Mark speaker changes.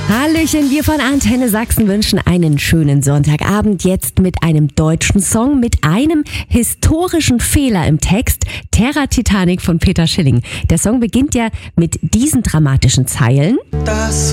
Speaker 1: Hallöchen, wir von Antenne Sachsen wünschen einen schönen Sonntagabend. Jetzt mit einem deutschen Song, mit einem historischen Fehler im Text. Terra Titanic von Peter Schilling. Der Song beginnt ja mit diesen dramatischen Zeilen.
Speaker 2: Das